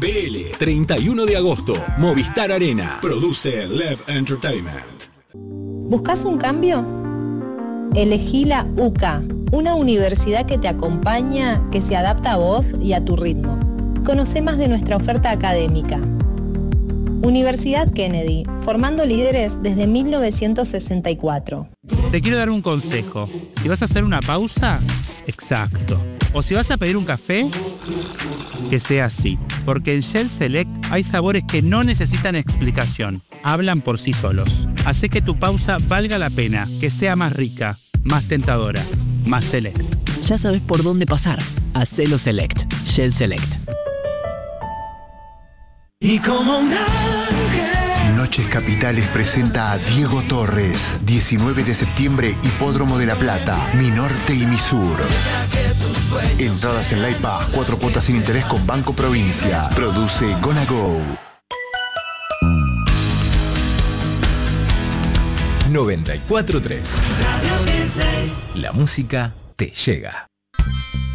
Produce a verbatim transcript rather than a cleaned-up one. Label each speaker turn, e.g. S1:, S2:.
S1: B L, treinta y uno de agosto, Movistar Arena. Produce Lev Entertainment.
S2: ¿Buscas un cambio? Elegí la U C A, una universidad que te acompaña, que se adapta a vos y a tu ritmo. Conoce más de nuestra oferta académica. Universidad Kennedy, formando líderes desde mil novecientos sesenta y cuatro.
S3: Te quiero dar un consejo. Si vas a hacer una pausa, exacto. O si vas a pedir un café, que sea así. Porque en Shell Select hay sabores que no necesitan explicación. Hablan por sí solos. Hace que tu pausa valga la pena, que sea más rica, más tentadora, más select.
S4: Ya sabes por dónde pasar. Hacelo Select. Shell Select.
S5: Y como un ángel.
S6: Noches Capitales presenta a Diego Torres. diecinueve de septiembre, Hipódromo de La Plata. Mi Norte y Mi Sur. Entradas en Live Pass, cuatro cuotas sin interés con Banco Provincia. Produce Gonna Go.
S1: noventa y cuatro punto tres. La música te llega.